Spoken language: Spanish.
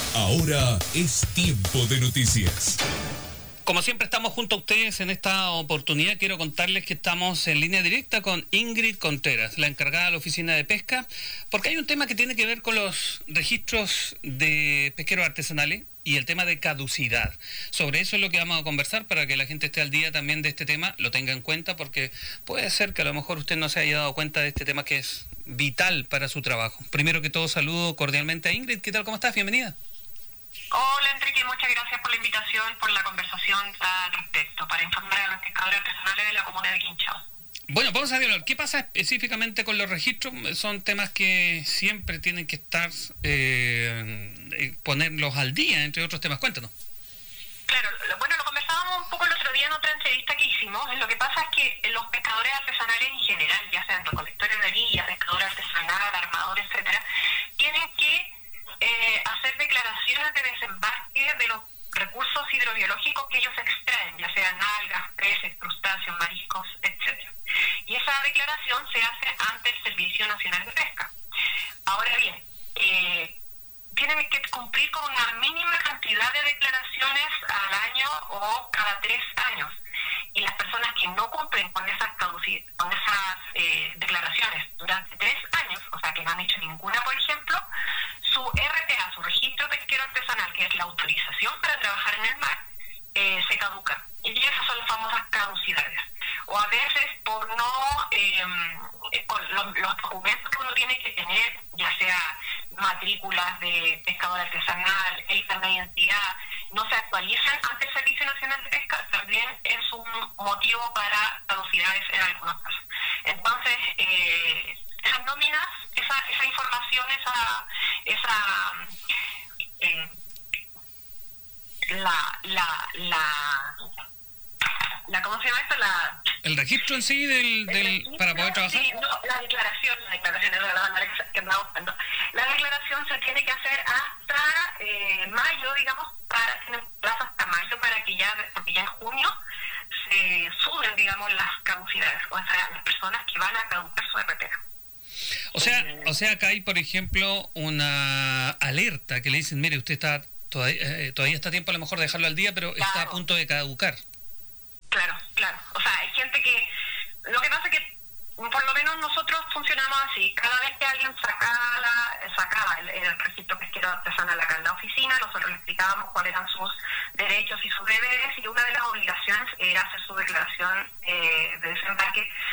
Ahora es tiempo de noticias. Como siempre estamos junto a ustedes en esta oportunidad. Quiero contarles que estamos en línea directa con Ingrid Contreras, la encargada de la Oficina de Pesca, porque hay un tema que tiene que ver con los registros de pesqueros artesanales y el tema de caducidad. Sobre eso es lo que vamos a conversar para que la gente esté al día también de este tema, lo tenga en cuenta, porque puede ser que a lo mejor usted no se haya dado cuenta de este tema que es vital para su trabajo. Primero que todo, saludo cordialmente a Ingrid. ¿Qué tal? ¿Cómo estás? Bienvenida. Hola Enrique, muchas gracias por la invitación, por la conversación al respecto, para informar a los pescadores artesanales de la comuna de Quinchao. Bueno, vamos a hablar. ¿Qué pasa específicamente con los registros? Son temas que siempre tienen que estar, ponerlos al día, entre otros temas. Cuéntanos. Claro, bueno, lo conversábamos un poco el otro día en otra entrevista que hicimos. Lo que pasa es que los pescadores artesanales en general, ya sean recolectores de orilla, pescadores artesanal, armadores, etcétera, tienen que hacer declaraciones de desembarque de los recursos hidrobiológicos que ellos extraen, ya sean algas, peces, crustáceos, mariscos, etcétera. Y esa declaración se hace ante el Servicio Nacional de Pesca. Ahora bien, tienen que cumplir con una mínima cantidad de declaraciones al año o cada 3 años. Y las personas que no cumplen con esas declaraciones durante 3 años, o sea que no han hecho ninguna, por ejemplo, su RPA, su registro pesquero artesanal, que es la autorización para trabajar en el mar, se caduca. Y esas son las famosas caducidades. O a veces por no, con los documentos que uno tiene que tener, ya sea matrículas de pescador artesanal, el carnet de identidad, no se actualizan ante el Servicio Nacional de Pesca, también es un motivo para caducidades en algunos casos. Entonces, esas nóminas, esa información, ¿cómo se llama esto? ¿El registro en sí para poder trabajar? Sí, no, la declaración es la que andaba buscando. La declaración se tiene que hacer hasta mayo, digamos, tener plazo hasta mayo porque ya en junio se suben, digamos, las caducidades, o sea, las personas que van a caducar su RPA. O sea, acá hay, por ejemplo, una alerta que le dicen, mire, usted está todavía está a tiempo a lo mejor de dejarlo al día, pero claro, está a punto de caducar. Claro. O sea, hay gente que... Lo que pasa es que, por lo menos nosotros funcionamos así. Cada vez que alguien sacaba el registro pesquero artesanal acá en la oficina, nosotros le explicábamos cuáles eran sus derechos y sus deberes, y una de las obligaciones era hacer su declaración de desembarque